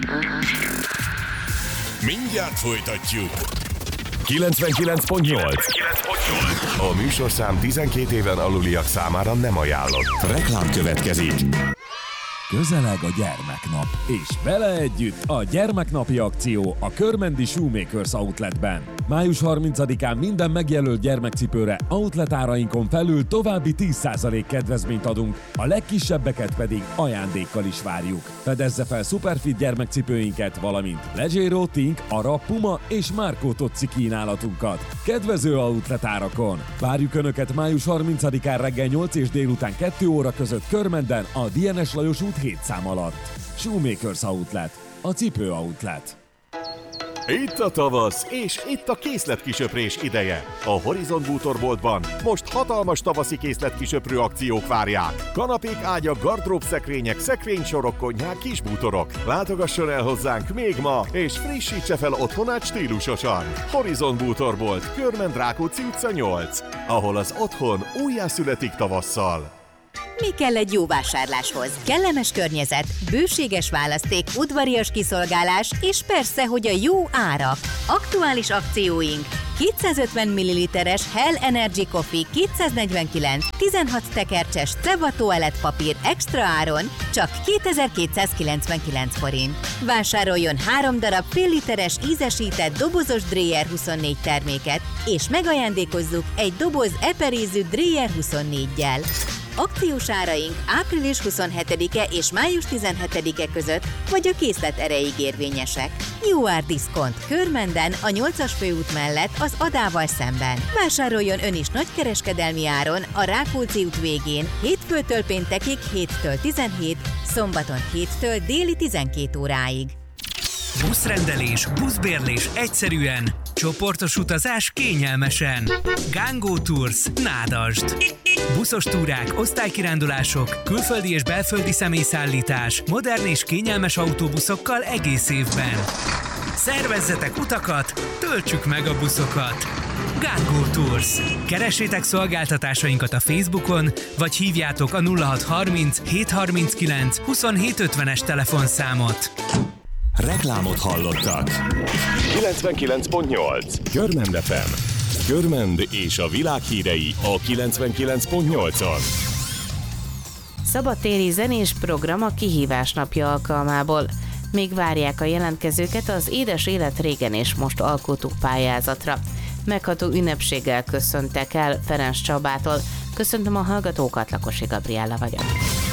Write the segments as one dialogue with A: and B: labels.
A: Mindjárt folytatjuk.
B: 99.8. A műsorszám 12 éven aluliak számára nem ajánlott.
A: Reklám következik.
C: Közeleg a gyermeknap, és vele együtt a gyermeknapi akció a Körmendi Shoemakers Outletben. Május 30-án minden megjelölt gyermekcipőre outlet árainkon felül további 10% kedvezményt adunk, a legkisebbeket pedig ajándékkal is várjuk. Fedezze fel Superfit gyermekcipőinket, valamint Leggero, Tink, Ara, Puma és Marco Tocci kínálatunkat. Kedvező outlet árakon. Várjuk Önöket május 30-án reggel 8 és délután 2 óra között Körmenden a DNS Lajos út 7 szám alatt. Shoemakers Outlet, a cipő outlet.
B: Itt a tavasz, és itt a készletkisöprés ideje. A Horizon bútorboltban most hatalmas tavaszi készletkisöprő akciók várják. Kanapék, ágyak, gardróbszekrények, szekrénysorok, konyhák, kisbútorok. Látogasson el hozzánk még ma, és frissítse fel otthonát stílusosan. Horizon bútorbolt, Körmend Rákóczi utca 8, ahol az otthon újjászületik tavasszal.
D: Mi kell egy jó vásárláshoz? Kellemes környezet, bőséges választék, udvarias kiszolgálás, és persze, hogy a jó árak. Aktuális akcióink: 250 ml-es Hell Energy Coffee 249, 16 tekercses Ceva toalettpapír extra áron csak 2299 forint. Vásároljon 3 darab fél literes ízesített dobozos Dreyer 24 terméket, és megajándékozzuk egy doboz eperézű Dreyer 24-gyel. Akciós áraink április 27-e és május 17-e között, vagy a készlet erejéig érvényesek. Jó árdiszkont Körmenden, a 8-as főút mellett az Adával szemben. Vásároljon ön is nagykereskedelmi áron a Rákóczi út végén, hétfőtől péntekig 7-től 17, szombaton 7-től déli 12 óráig.
E: Buszrendelés, buszbérlés egyszerűen, csoportos utazás kényelmesen. Gangó Tours, Nádasd. Buszos túrák, osztálykirándulások, külföldi és belföldi személyszállítás, modern és kényelmes autóbuszokkal egész évben. Szervezzetek utakat, töltsük meg a buszokat. Gangó Tours. Keressétek szolgáltatásainkat a Facebookon, vagy hívjátok a 0630 739 2750-es telefonszámot.
A: Reklámot hallottak.
B: 99.8.
A: Körmend FM. Körmend és a világ hírei a 99.8-on.
F: Szabadtéri zenés program a Kihívás napja alkalmából. Még várják a jelentkezőket az Édes élet régen és most alkotó pályázatra. Megható ünnepséggel köszöntek el Ferenc Csabától. Köszöntöm a hallgatókat, Lakosi Gabriella vagyok.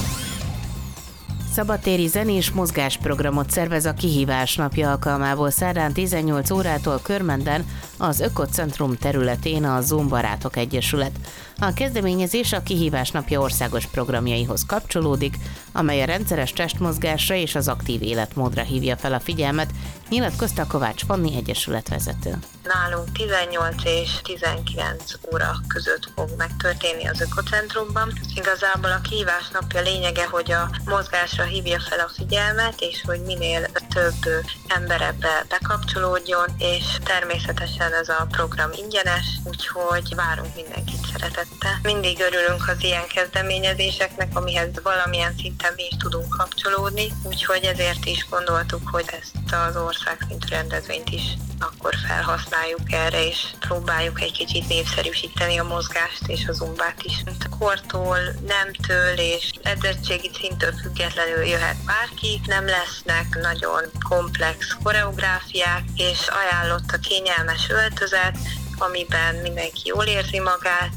F: Szabadtéri zenés mozgásprogramot szervez a Kihívás napja alkalmából szerdán 18 órától Körmenden, az Ökocentrum területén a Zombarátok Egyesület. A kezdeményezés a Kihívás napja országos programjaihoz kapcsolódik, amely a rendszeres testmozgásra és az aktív életmódra hívja fel a figyelmet, nyilatkozta Kovács Fanni egyesület vezető.
G: Nálunk 18 és 19 óra között fog megtörténni az Ökocentrumban. Igazából a Kihívás napja lényege, hogy a mozgásra hívja fel a figyelmet, és hogy minél több ember ebbe bekapcsolódjon, és természetesen ez a program ingyenes, úgyhogy várunk mindenkit szeretettel. Mindig örülünk az ilyen kezdeményezéseknek, amihez valamilyen szinten mi is tudunk kapcsolódni, úgyhogy ezért is gondoltuk, hogy ezt az országszintű rendezvényt is akkor felhasználjuk erre, és próbáljuk egy kicsit népszerűsíteni a mozgást és a zumbát is. A kortól, nemtől és edzettségi szinttől függetlenül jöhet bárki, nem lesznek nagyon komplex koreográfiák, és ajánlott a kényelmes öltözet, amiben mindenki jól érzi magát.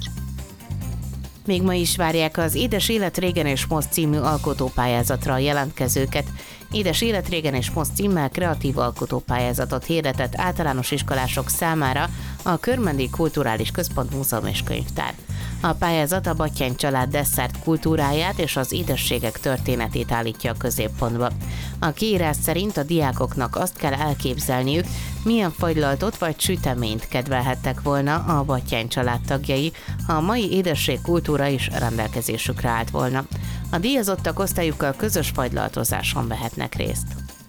F: Még ma is várják az Édes élet régen és most című alkotópályázatra a jelentkezőket. Édes élet régen és most címmel kreatív alkotópályázatot hirdetett általános iskolások számára a Körmendi Kulturális Központ Múzeum és Könyvtár. A pályázat a Batthyány család desszert kultúráját és az édességek történetét állítja a középpontba. A kiírás szerint a diákoknak azt kell elképzelniük, milyen fagylaltot vagy süteményt kedvelhettek volna a Batthyány család tagjai, ha a mai édesség kultúra is rendelkezésükre állt volna. A díjazottak osztályukkal közös fagylaltozáson vehetnek részt.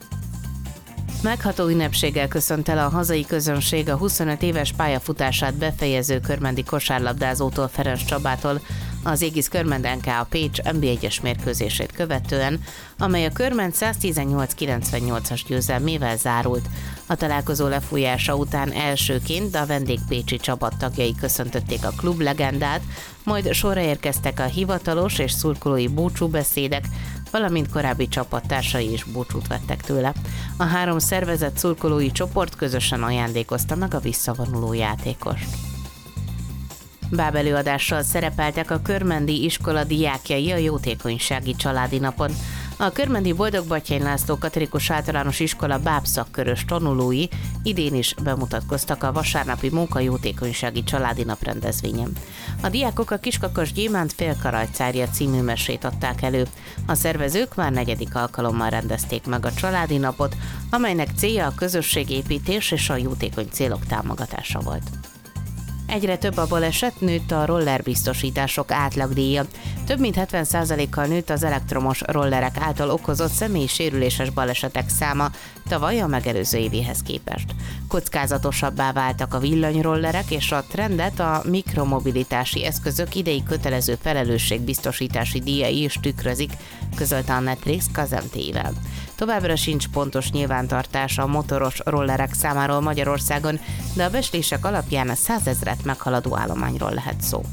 F: Megható ünnepséggel köszönt el a hazai közönség a 25 éves pályafutását befejező körmendi kosárlabdázótól, Ferenc Csabától. az Égisz Körmend NK Pécs NB1-es mérkőzését követően, amely a Körmend 118-98-as győzelmével zárult. A találkozó lefújása után elsőként a vendégpécsi csapat tagjai köszöntötték a klub legendát, majd sorra érkeztek a hivatalos és szurkolói búcsúbeszédek, valamint korábbi csapattársai is búcsút vettek tőle. A 3 szervezett szurkolói csoport közösen ajándékozta meg a visszavonuló játékost. Bábelőadással szerepeltek a körmendi iskola diákjai a jótékonysági családi napon. A körmendi Boldog-Batthyány László Katolikus Általános Iskola bábszakkörös tanulói idén is bemutatkoztak a vasárnapi munkajótékonysági családi nap rendezvényen. A diákok a Kiskakas Gyémánt Félkarajcárja című mesét adták elő. A szervezők már 4. alkalommal rendezték meg a családi napot, amelynek célja a közösségépítés és a jótékony célok támogatása volt. Egyre több a baleset, nőtt a rollerbiztosítások átlagdíja. Több mint 70%-kal nőtt az elektromos rollerek által okozott személyi sérüléses balesetek száma tavaly a megelőző évéhez képest. Kockázatosabbá váltak a villanyrollerek, és a trendet a mikromobilitási eszközök idei kötelező felelősségbiztosítási díjai is tükrözik, közölte a Netflix KZMT-vel. Továbbra sincs pontos nyilvántartás a motoros rollerek számáról Magyarországon, de a becslések alapján a 100 000-et meghaladó állományról lehet szó.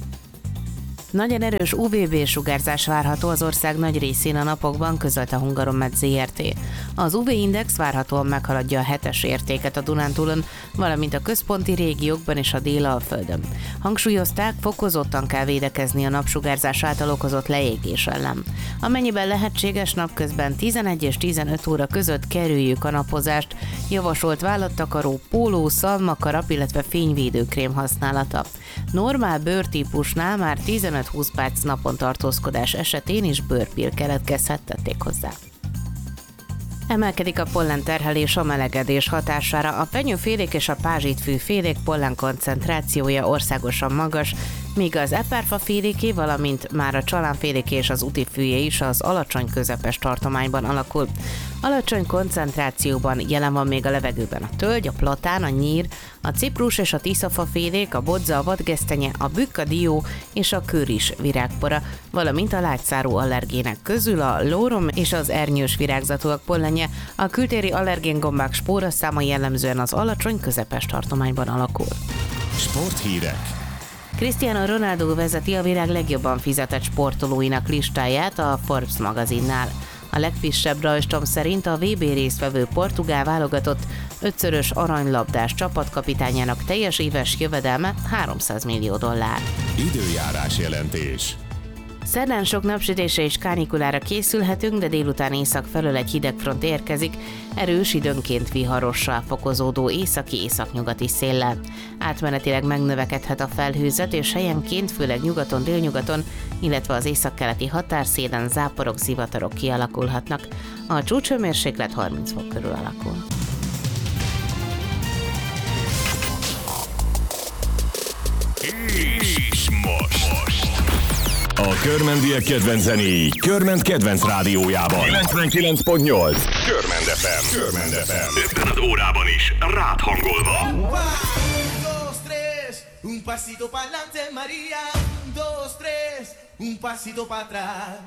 F: Nagyon erős UVB-sugárzás várható az ország nagy részén a napokban, közölte a Hungaromed Zrt. Az UV-index várhatóan meghaladja a 7-es értéket a Dunántúlon, valamint a központi régiókban és a Dél-Alföldön. Hangsúlyozták, fokozottan kell védekezni a napsugárzás által okozott leégés ellen. Amennyiben lehetséges, napközben 11 és 15 óra között kerüljük a napozást, javasolt vállattakaró, póló, szalmakarap, illetve fényvédőkrém használata. Normál bőrtípusnál már 15-20 perc napon tartózkodás esetén is bőrpír keletkezhet, tették hozzá. Emelkedik a pollenterhelés a melegedés hatására. A fenyőfélék és a pázsitfűfélék pollen koncentrációja országosan magas, míg az eperfaféléké, valamint már a csalánféléké és az utifűjé is az alacsony közepes tartományban alakul. Alacsony koncentrációban jelen van még a levegőben a tölgy, a platán, a nyír, a ciprus és a tiszafafélék, a bodza, a vadgesztenye, a bükk, a dió és a kőris virágpora, valamint a lágyszárú allergének közül a lórom és az ernyős virágzatúak pollenje, a kültéri allergéngombák spóraszáma jellemzően az alacsony közepes tartományban alakul.
A: Sporthírek.
F: Cristiano Ronaldo vezeti a világ legjobban fizetett sportolóinak listáját a Forbes magazinnál. A legfrissebb rajztom szerint a VB résztvevő portugál válogatott 5-szörös aranylabdás csapatkapitányának teljes éves jövedelme $300 millió.
A: Időjárás jelentés.
F: Szerdán sok napsütésre és kánikulára készülhetünk, de délután észak felől egy hidegfront érkezik, erős, időnként viharossá fokozódó északi-északnyugati széllel. Átmenetileg megnövekedhet a felhőzet, és helyenként, főleg nyugaton, délnyugaton, illetve az északkeleti határszélen záporok, zivatarok kialakulhatnak. A csúcshőmérséklet 30 fok körül alakul.
A: És most. A körmendiek kedvenc zenéi Körmend kedvenc rádiójában. 99.8 Körmend FM. Körmend FM. Ebben az órában is rád hangolva.
H: 1, 2, 3, un pasito pa'lante María, 1, 2, 3, un pasito para atrás.